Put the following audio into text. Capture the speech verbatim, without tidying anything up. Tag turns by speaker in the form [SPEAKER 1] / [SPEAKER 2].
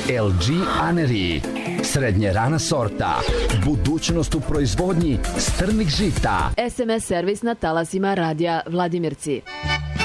[SPEAKER 1] el đi Aneri. Srednje rana sorta. Budućnost u proizvodnji strnih žita.
[SPEAKER 2] es em es servis na talasima radija Vladimirci.